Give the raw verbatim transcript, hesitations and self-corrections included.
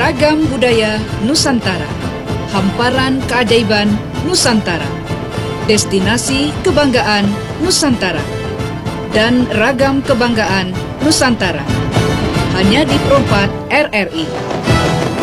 Ragam budaya Nusantara, hamparan keajaiban Nusantara, destinasi kebanggaan Nusantara, dan ragam kebanggaan Nusantara. Hanya di Pro empat R R I.